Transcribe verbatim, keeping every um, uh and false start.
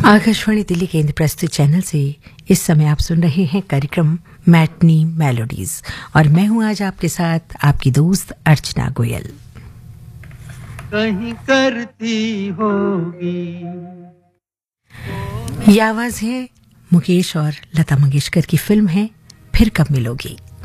आकाशवाणी दिल्ली केंद्र प्रस्तुत चैनल से इस समय आप सुन रहे हैं कार्यक्रम मैटनी मेलोडीज और मैं हूं आज आपके साथ आपकी दोस्त अर्चना गोयल। कहीं करती होगी ये आवाज है मुकेश और लता मंगेशकर की फिल्म है फिर कब मिलोगी।